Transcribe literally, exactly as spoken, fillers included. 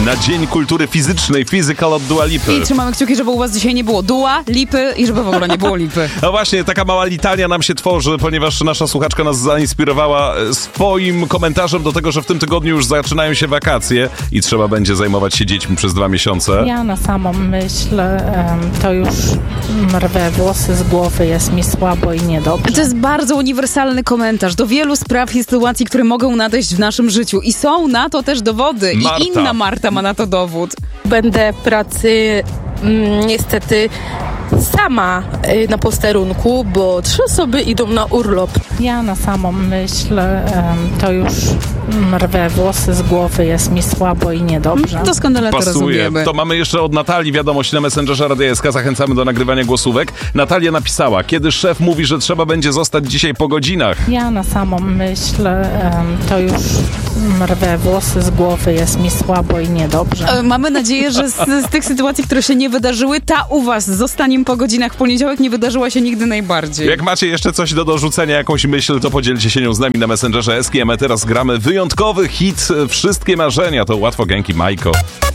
Na Dzień Kultury Fizycznej, Physical od Dua Lipy. I trzymamy kciuki, żeby u was dzisiaj nie było Dua, Lipy i żeby w ogóle nie było Lipy. No właśnie, taka mała litania nam się tworzy, ponieważ nasza słuchaczka nas zainspirowała swoim komentarzem do tego, że w tym tygodniu już zaczynają się wakacje i trzeba będzie zajmować się dziećmi przez dwa miesiące. Ja na samą myśl to już rwę włosy z głowy, jest mi słabo i niedobrze. To jest bardzo uniwersalny komentarz do wielu spraw i sytuacji, które mogą nadejść w naszym życiu. I są na to też dowody. Marta. I inna Marta ma na to dowód. Będę w pracy mm, niestety sama y, na posterunku, bo trzy osoby idą na urlop. Ja na samą myśl to już rwę włosy z głowy, jest mi słabo i niedobrze. Doskonale to Pasuje. rozumiemy. To mamy jeszcze od Natalii wiadomość na Messengerze Radia S K. Zachęcamy do nagrywania głosówek. Natalia napisała, kiedy szef mówi, że trzeba będzie zostać dzisiaj po godzinach. Ja na samą myśl to już rwę włosy z głowy, jest mi słabo i niedobrze. E, Mamy nadzieję, że z, z tych sytuacji, które się nie wydarzyły, ta u was z zostaniem po godzinach w poniedziałek nie wydarzyła się nigdy najbardziej. Jak macie jeszcze coś do dorzucenia, jakąś myśl, to podzielcie się nią z nami na Messengerze S K. A my teraz gramy wyjątkowy hit Wszystkie Marzenia. To Łatwo Gęki Majko.